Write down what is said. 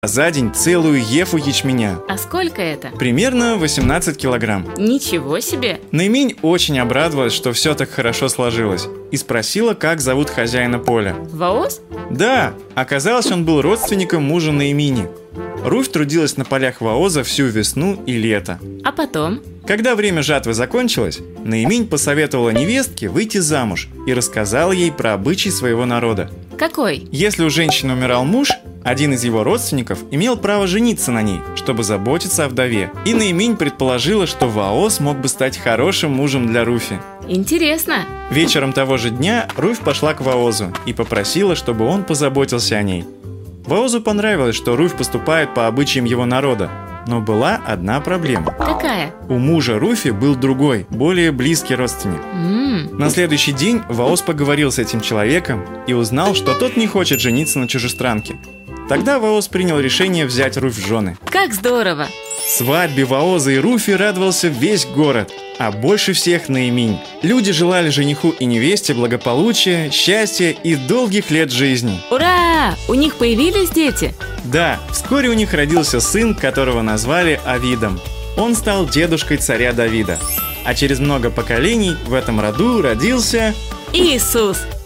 за день целую ефу ячменя. А сколько это? Примерно 18 килограмм. Ничего себе! Наиминь очень обрадовалась, что все так хорошо сложилось, и спросила, как зовут хозяина поля. Ваоз? Да, оказалось, он был родственником мужа Наимини. Руфь трудилась на полях Ваоза всю весну и лето. А потом? Когда время жатвы закончилось, Наиминь посоветовала невестке выйти замуж и рассказала ей про обычай своего народа. Какой? Если у женщины умирал муж, один из его родственников имел право жениться на ней, чтобы заботиться о вдове. И Наиминь предположила, что Ваоз мог бы стать хорошим мужем для Руфи. Интересно. Вечером того же дня Руфь пошла к Ваозу и попросила, чтобы он позаботился о ней. Ваозу понравилось, что Руфь поступает по обычаям его народа. Но была одна проблема. Какая? У мужа Руфи был другой, более близкий родственник. На следующий день Ваоз поговорил с этим человеком и узнал, что тот не хочет жениться на чужестранке. Тогда Ваоз принял решение взять Руфь в жены. Как здорово! Свадьбе Ваоза и Руфи радовался весь город, а больше всех Наиминь. Люди желали жениху и невесте благополучия, счастья и долгих лет жизни. Ура! У них появились дети? Да, вскоре у них родился сын, которого назвали Авидом. Он стал дедушкой царя Давида. А через много поколений в этом роду родился Иисус!